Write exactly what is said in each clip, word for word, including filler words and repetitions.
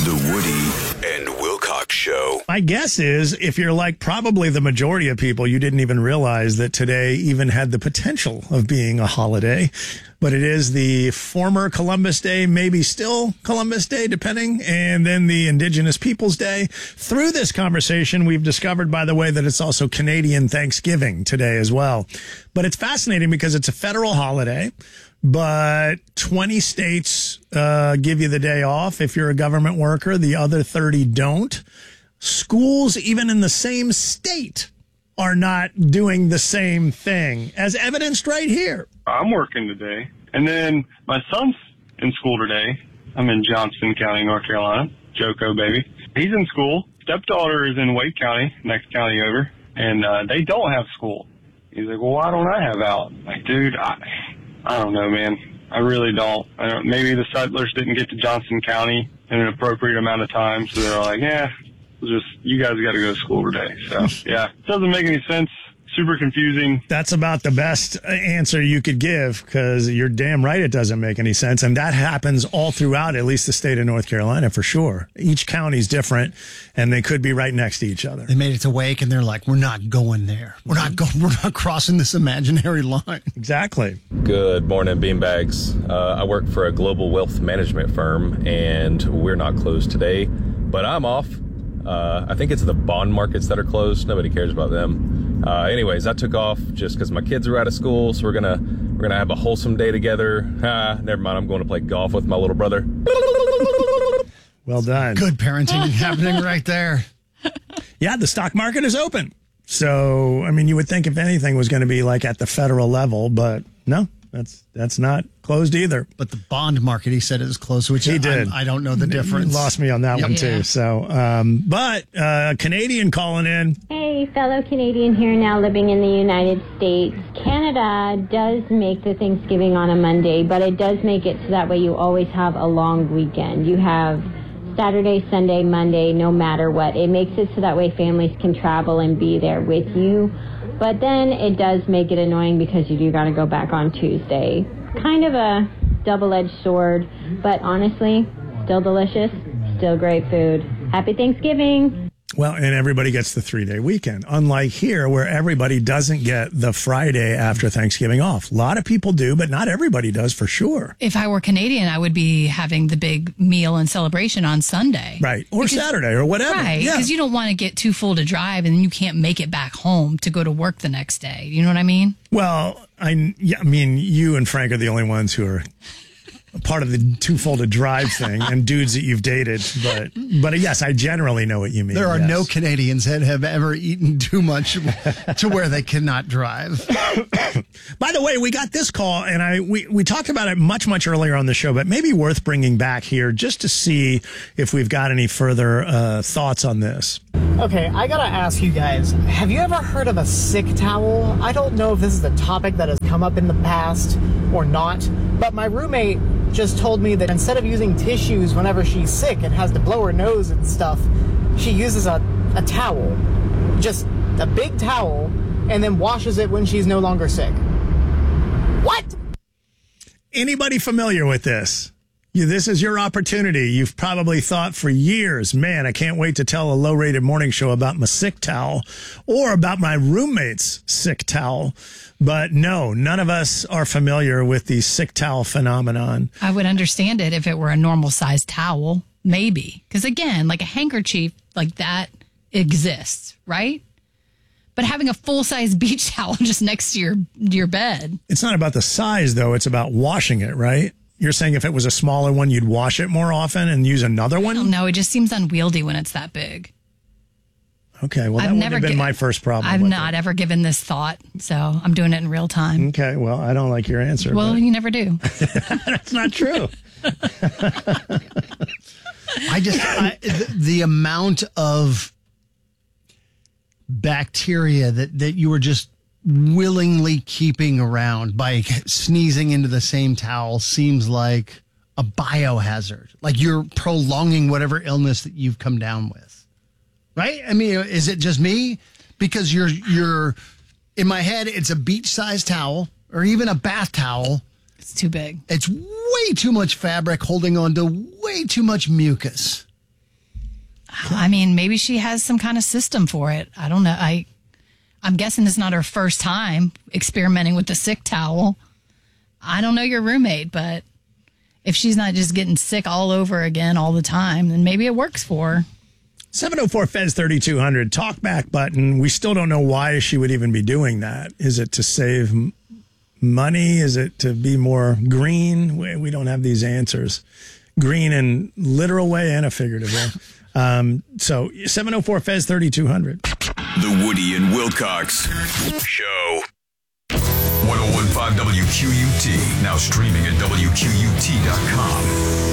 The Woody and Wilcox Show. My guess is if you're like probably the majority of people, you didn't even realize that today even had the potential of being a holiday. But it is the former Columbus Day, maybe still Columbus Day, depending, and then the Indigenous Peoples Day. Through this conversation, we've discovered, by the way, that it's also Canadian Thanksgiving today as well. But it's fascinating because it's a federal holiday, but twenty states uh, give you the day off if you're a government worker. The other thirty don't. Schools, even in the same state, are not doing the same thing, as evidenced right here. I'm working today. And then my son's in school today. I'm in Johnston County, North Carolina. Joko, baby. He's in school. Stepdaughter is in Wake County, next county over. And uh, they don't have school. He's like, well, why don't I have out? I'm like, dude, I, I don't know, man. I really don't. I don't. Maybe the settlers didn't get to Johnston County in an appropriate amount of time. So they're like, yeah, just you guys got to go to school today. So, yeah, it doesn't make any sense. Super confusing. That's about the best answer you could give, because you're damn right it doesn't make any sense. And that happens all throughout, at least the state of North Carolina, for sure. Each county's different, and they could be right next to each other. They made it to Wake, and they're like, we're not going there. We're not going. We're not crossing this imaginary line. Exactly. Good morning, beanbags. Uh, I work for a global wealth management firm, and we're not closed today, but I'm off. Uh, I think it's the bond markets that are closed. Nobody cares about them. Uh, anyways, I took off just because my kids are out of school, so we're gonna we're gonna have a wholesome day together. Ah, never mind. I'm going to play golf with my little brother. Well done. Good parenting happening right there. Yeah, the stock market is open. So, I mean, you would think if anything was going to be like at the federal level, but no, that's that's not closed either. But the bond market, he said, is closed, which he did. I, I don't know the difference. He lost me on that Yep. one, too. Yeah. So, um, but uh, Canadian calling in. Hey, fellow Canadian here now living in the United States. Canada does make the Thanksgiving on a Monday, but it does make it so that way you always have a long weekend. You have Saturday, Sunday, Monday, no matter what. It makes it so that way families can travel and be there with you. But then it does make it annoying because you do got to go back on Tuesday. Kind of a double-edged sword, but honestly, still delicious, still great food. Happy Thanksgiving. Well, and everybody gets the three-day weekend, unlike here where everybody doesn't get the Friday after Thanksgiving off. A lot of people do, but not everybody does for sure. If I were Canadian, I would be having the big meal and celebration on Sunday. Right. Or Because- Saturday or whatever. Right. Yeah. Because you don't want to get too full to drive and then you can't make it back home to go to work the next day. You know what I mean? Well, I, yeah, I mean, you and Frank are the only ones who are part of the two-folded drive thing and dudes that you've dated. But, but yes, I generally know what you mean. There are yes. no Canadians that have ever eaten too much to where they cannot drive. By the way, we got this call, and I we, we talked about it much, much earlier on the show, but maybe worth bringing back here just to see if we've got any further uh, thoughts on this. Okay, I gotta ask you guys, have you ever heard of a sick towel? I don't know if this is a topic that has come up in the past or not, but my roommate just told me that instead of using tissues whenever she's sick and has to blow her nose and stuff, she uses a, a towel, just a big towel, and then washes it when she's no longer sick. What? Anybody familiar with this? You, this is your opportunity. You've probably thought for years, man, I can't wait to tell a low-rated morning show about my sick towel or about my roommate's sick towel. But no, none of us are familiar with the sick towel phenomenon. I would understand it if it were a normal sized towel, maybe. Because again, like a handkerchief like that exists, right? But having a full size beach towel just next to your your bed. It's not about the size, though. It's about washing it, right? You're saying if it was a smaller one, you'd wash it more often and use another one? I don't know. It just seems unwieldy when it's that big. Okay, well, that I've would never have been gi- my first problem. I've with not it. ever given this thought, so I'm doing it in real time. Okay, well, I don't like your answer. Well, but you never do. that's not true. I just, I, the, the amount of bacteria that, that you were just willingly keeping around by sneezing into the same towel seems like a biohazard. Like you're prolonging whatever illness that you've come down with. Right? I mean, is it just me? Because you're, you're, in my head, it's a beach-sized towel or even a bath towel. It's too big. It's way too much fabric holding on to way too much mucus. I mean, maybe she has some kind of system for it. I don't know. I, I'm guessing it's not her first time experimenting with the sick towel. I don't know your roommate, but if she's not just getting sick all over again all the time, then maybe it works for her. seven oh four Fez thirty-two hundred, talkback button. We still don't know why she would even be doing that. Is it to save m- money? Is it to be more green? We, we don't have these answers. Green in literal way and a figurative way. Um, so seven oh four Fez thirty-two hundred. The Woody and Wilcox Show. one oh one point five W Q U T. Now streaming at W Q U T dot com.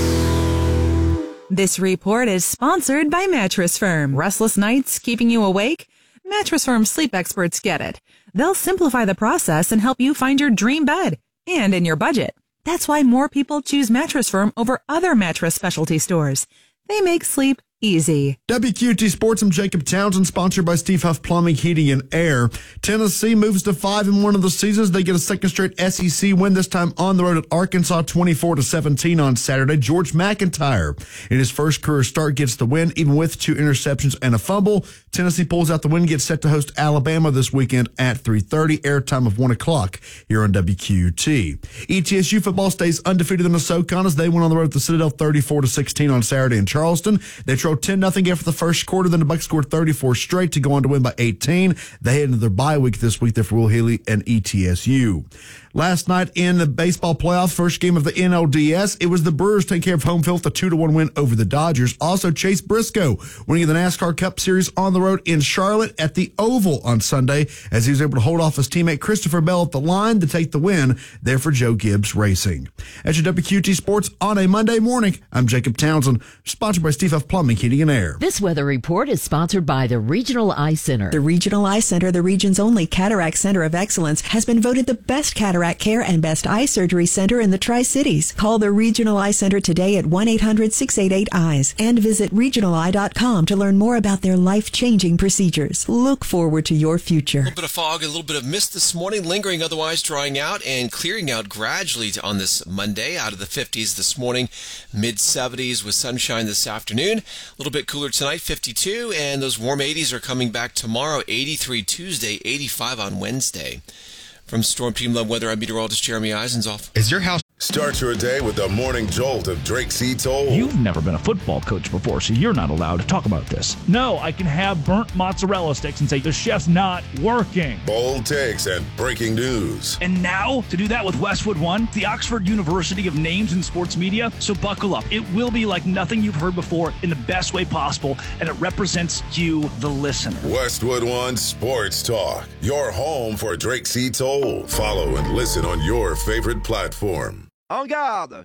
This report is sponsored by Mattress Firm. Restless nights keeping you awake? Mattress Firm sleep experts get it. They'll simplify the process and help you find your dream bed and in your budget. That's why more people choose Mattress Firm over other mattress specialty stores. They make sleep easy. W Q T Sports, I'm Jacob Townsend, sponsored by Steve Huff Plumbing, Heating, and Air. Tennessee moves to five and one of the seasons. They get a second straight S E C win, this time on the road at Arkansas, twenty-four to seventeen on Saturday. George McIntyre, in his first career start, gets the win, even with two interceptions and a fumble. Tennessee pulls out the win, gets set to host Alabama this weekend at three thirty, airtime of one o'clock here on W Q T. E T S U football stays undefeated in the SoCon as they went on the road at the Citadel thirty-four to sixteen on Saturday in Charleston. They trailed ten nothing after the first quarter, then the Bucs scored thirty-four straight to go on to win by eighteen. They head into their bye week this week there for Will Healy and E T S U. Last night in the baseball playoff, first game of the N L D S, it was the Brewers taking care of home field with a two to one win over the Dodgers. Also, Chase Briscoe winning the NASCAR Cup Series on the road in Charlotte at the Oval on Sunday as he was able to hold off his teammate Christopher Bell at the line to take the win there for Joe Gibbs Racing. At your W Q T Sports on a Monday morning, I'm Jacob Townsend, sponsored by Steve Huff Plumbing, Heating, and Air. This weather report is sponsored by the Regional Eye Center. The Regional Eye Center, the region's only cataract center of excellence, has been voted the best cataract care and best eye surgery center in the Tri-Cities. Call the Regional Eye Center today at one eight hundred six eight eight eyes and visit regional eye dot com to learn more about their life-changing procedures. Look forward to your future. A little bit of fog, a little bit of mist this morning, lingering, otherwise drying out and clearing out gradually on this Monday. Out of the fifties this morning, mid-seventies with sunshine this afternoon. A little bit cooler tonight, fifty-two, and those warm eighties are coming back tomorrow, eighty-three Tuesday, eighty-five on Wednesday. From Storm Team Love Weather, I'm meteorologist Jeremy Eisenzoff. Is your house... Start your day with the morning jolt of Drake C. Toll. You've never been a football coach before, so you're not allowed to talk about this. No, I can have burnt mozzarella sticks and say the chef's not working. Bold takes and breaking news. And now, to do that with Westwood One, the Oxford University of Names in Sports Media. So buckle up. It will be like nothing you've heard before in the best way possible, and it represents you, the listener. Westwood One Sports Talk, your home for Drake C. Toll. Follow and listen on your favorite platform. En garde!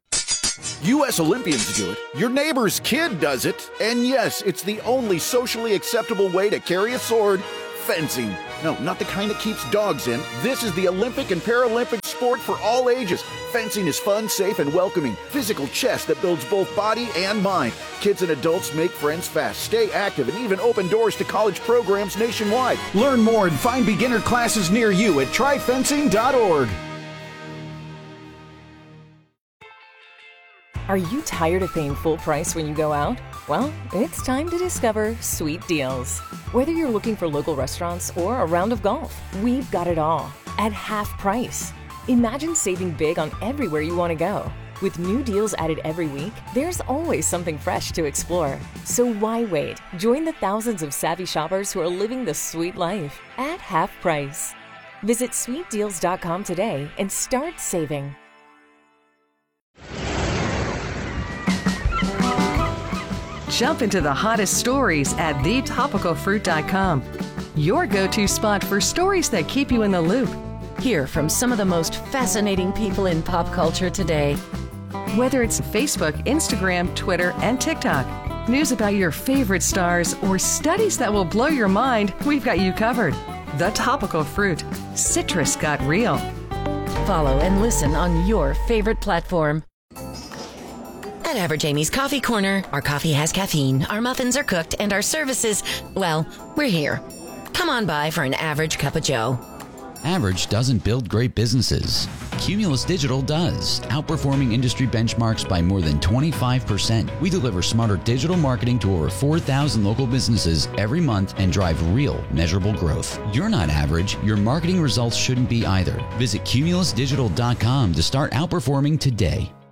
U S Olympians do it, your neighbor's kid does it, and yes, it's the only socially acceptable way to carry a sword, fencing. No, not the kind that keeps dogs in. This is the Olympic and Paralympic sport for all ages. Fencing is fun, safe, and welcoming. Physical chess that builds both body and mind. Kids and adults make friends fast, stay active, and even open doors to college programs nationwide. Learn more and find beginner classes near you at try fencing dot org. Are you tired of paying full price when you go out? Well, it's time to discover Sweet Deals. Whether you're looking for local restaurants or a round of golf, we've got it all at half price. Imagine saving big on everywhere you want to go. With new deals added every week, there's always something fresh to explore. So why wait? Join the thousands of savvy shoppers who are living the sweet life at half price. Visit sweet deals dot com today and start saving. Jump into the hottest stories at the topical fruit dot com. Your go-to spot for stories that keep you in the loop. Hear from some of the most fascinating people in pop culture today. Whether it's Facebook, Instagram, Twitter, and TikTok, news about your favorite stars, or studies that will blow your mind, we've got you covered. The Topical Fruit. Citrus got real. Follow and listen on your favorite platform. At Average Amy's Coffee Corner, our coffee has caffeine, our muffins are cooked, and our services, well, we're here. Come on by for an average cup of joe. Average doesn't build great businesses. Cumulus Digital does, outperforming industry benchmarks by more than twenty-five percent. We deliver smarter digital marketing to over four thousand local businesses every month and drive real, measurable growth. You're not average. Your marketing results shouldn't be either. Visit cumulus digital dot com to start outperforming today.